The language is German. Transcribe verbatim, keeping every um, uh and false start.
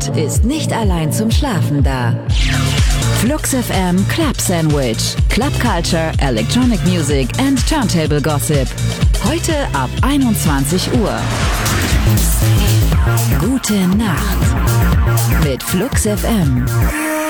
World ist nicht allein zum Schlafen da. Flux F M Club Sandwich. Club Culture, Electronic Music and Turntable Gossip. Heute ab einundzwanzig Uhr. Gute Nacht mit Flux F M.